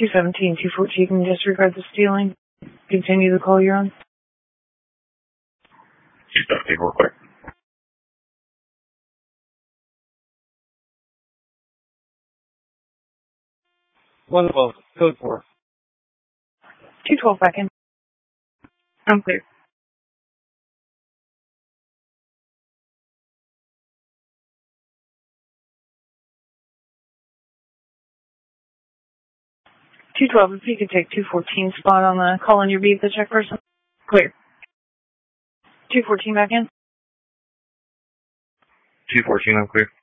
217, 214, can you disregard the stealing? Continue the call you're on. 217, real quick. Wonderful. Code 4. 212 back in. I'm clear. $212, if you could take 214 spot on the call on your beat, the check person. Clear. 214 back in. 214, I'm clear.